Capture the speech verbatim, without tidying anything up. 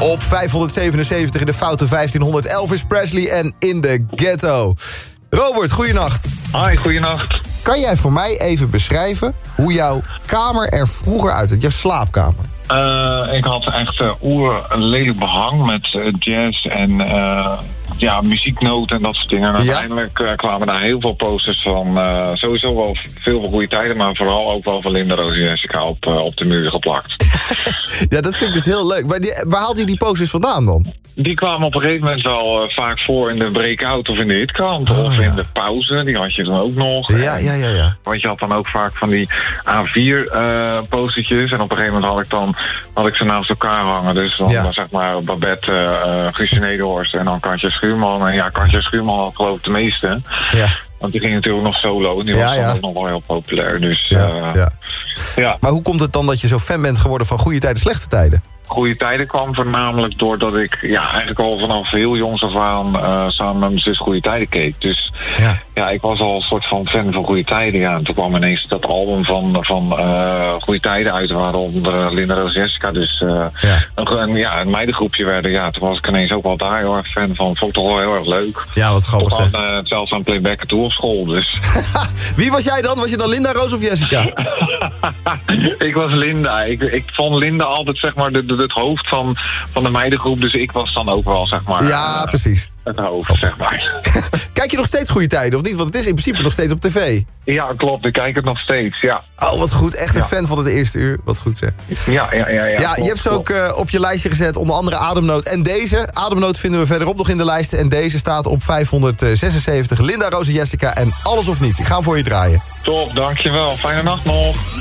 Op vijfhonderdzevenenzeventig in de foute vijftienhonderd Elvis Presley en In the Ghetto. Robert, goeienacht. Hi, goeienacht. Kan jij voor mij even beschrijven hoe jouw kamer er vroeger uitzag? Jouw slaapkamer. Uh, ik had echt uh, oer een lelijk behang met uh, jazz en uh, ja, muzieknoten en dat soort dingen. En Ja? uiteindelijk uh, kwamen daar heel veel posters van uh, sowieso wel veel van goede tijden, maar vooral ook wel van Linda, Roos en Jessica op, uh, op de muur geplakt. Ja, dat vind ik dus heel leuk. Maar die, waar haalt hij die posters vandaan dan? Die kwamen op een gegeven moment wel uh, vaak voor in de breakout of in de hitkant. Oh, of ja. in de pauze, die had je dan ook nog. Ja, En, ja, ja, ja. want je had dan ook vaak van die A vier uh, postertjes. En op een gegeven moment had ik dan had ik ze naast elkaar hangen. Dus dan, Ja. dan zeg maar Babette, uh, Guusje Nederhorst en dan Kantje Schuurman. En ja, Kantje Schuurman had geloof ik de meeste. Ja. Want die ging natuurlijk nog solo. En die Ja, was dan ja. ook nog wel heel populair. Dus Ja, uh, ja. ja. Maar hoe komt het dan dat je zo fan bent geworden van goede tijden, slechte tijden? Goede tijden kwam voornamelijk doordat ik ja, eigenlijk al vanaf heel jongs af aan uh, samen met mijn zus Goede Tijden keek. Dus Ja. ja, ik was al een soort van fan van Goede Tijden. Ja. En toen kwam ineens dat album van, van uh, Goede Tijden uit, waaronder uh, Linda, Roos, Jessica. Dus uh, Ja. een, een, ja, een meidengroepje werden. Ja, toen was ik ineens ook wel daar heel erg fan van. Vond ik toch wel heel erg leuk. Ja, wat grappig Tot zeg. aan, uh, zelfs aan playbacken toe op school. Dus. Wie was jij dan? Was je dan Linda, Roos of Jessica? Ik was Linda. Ik, ik vond Linda altijd zeg maar de, de, het hoofd van, van de meidengroep. Dus ik was dan ook wel zeg maar Ja, uh, precies. het hoofd zeg maar. Kijk je nog steeds goede tijden of niet? Want het is in principe nog steeds op tv. Ja, klopt. Ik kijk het nog steeds, ja. Oh, wat goed. Echt een Ja. fan van het eerste uur. Wat goed zeg. Ja, ja, ja. Ja, Ja, klopt, je hebt ze ook klopt. uh, op je lijstje gezet. Onder andere Ademnood en deze. Ademnood vinden we verderop nog in de lijst. En deze staat op vijfhonderdzesenzeventig. Linda, Roos en Jessica en Alles of Niets. Ik ga hem voor je draaien. Top, dankjewel. Fijne nacht nog.